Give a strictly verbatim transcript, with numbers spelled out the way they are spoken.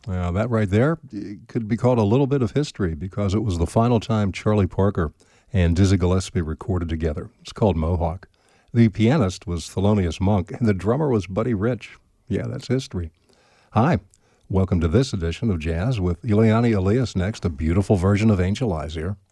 Uh, that right there could be called a little bit of history because it was the final time Charlie Parker and Dizzy Gillespie recorded together. It's called Mohawk. The pianist was Thelonious Monk, and the drummer was Buddy Rich. Yeah, that's history. Hi, welcome to this edition of Jazz with Ileana Elias next, a beautiful version of Angel Eyes here.